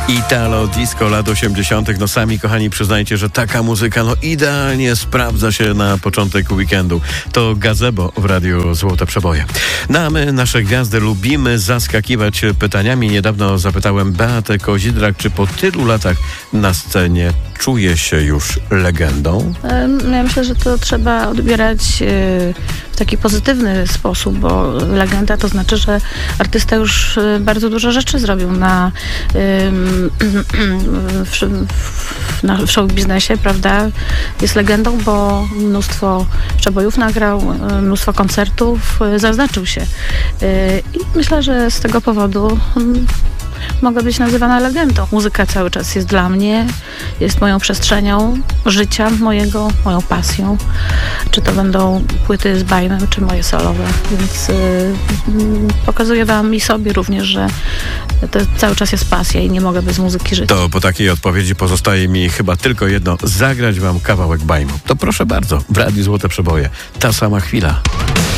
Italo disco lat 80. No sami, kochani, przyznajcie, że taka muzyka idealnie sprawdza się na początek weekendu. To Gazebo w Radiu Złote Przeboje. No a my, nasze gwiazdy, lubimy zaskakiwać pytaniami. Niedawno zapytałem Beatę Kozidrak, czy po tylu latach na scenie czuje się już legendą? Ja myślę, że to trzeba odbierać w taki pozytywny sposób, bo legenda to znaczy, że artysta już bardzo dużo rzeczy zrobił w show biznesie, prawda? Jest legendą, bo mnóstwo przebojów nagrał, mnóstwo koncertów, zaznaczył się. I myślę, że z tego powodu mogę być nazywana legendą. Muzyka cały czas jest dla mnie, jest moją przestrzenią życia mojego, moją pasją. Czy to będą płyty z Bajmem, czy moje solowe. Więc pokazuję wam i sobie również, że to cały czas jest pasja i nie mogę bez muzyki żyć. To po takiej odpowiedzi pozostaje mi chyba tylko jedno: zagrać wam kawałek Bajmu. To proszę bardzo, w Radiu Złote Przeboje. Ta sama chwila.